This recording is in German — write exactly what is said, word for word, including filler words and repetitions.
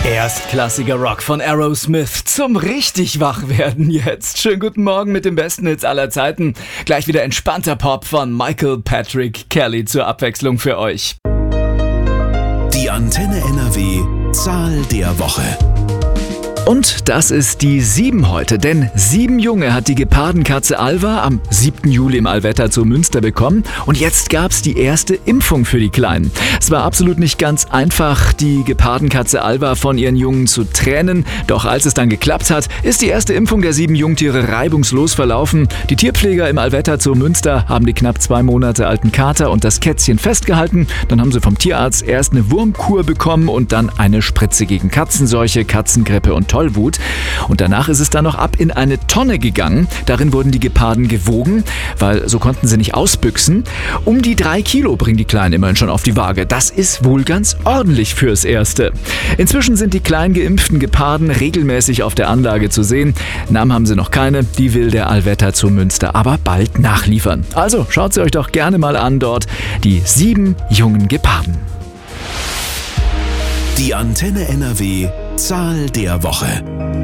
Erstklassiger Rock von Aerosmith zum richtig Wachwerden jetzt. Schönen guten Morgen mit den besten Hits aller Zeiten. Gleich wieder entspannter Pop von Michael Patrick Kelly zur Abwechslung für euch. Die Antenne N R W Zahl der Woche. Und das ist die sieben heute, denn sieben Junge hat die Gepardenkatze Alva am siebten Juli im Allwetter zu Münster bekommen und jetzt gab's die erste Impfung für die Kleinen. Es war absolut nicht ganz einfach, die Gepardenkatze Alva von ihren Jungen zu trennen, doch als es dann geklappt hat, ist die erste Impfung der sieben Jungtiere reibungslos verlaufen. Die Tierpfleger im Allwetter zu Münster haben die knapp zwei Monate alten Kater und das Kätzchen festgehalten, dann haben sie vom Tierarzt erst eine Wurmkur bekommen und dann eine Spritze gegen Katzenseuche, Katzengrippe und Tollwut. Und danach ist es dann noch ab in eine Tonne gegangen. Darin wurden die Geparden gewogen, weil so konnten sie nicht ausbüchsen. Um die drei Kilo bringen die Kleinen immerhin schon auf die Waage. Das ist wohl ganz ordentlich fürs Erste. Inzwischen sind die klein geimpften Geparden regelmäßig auf der Anlage zu sehen. Namen haben sie noch keine. Die will der Allwetter zu Münster aber bald nachliefern. Also schaut sie euch doch gerne mal an dort. Die sieben jungen Geparden. Die Antenne N R W Zahl der Woche.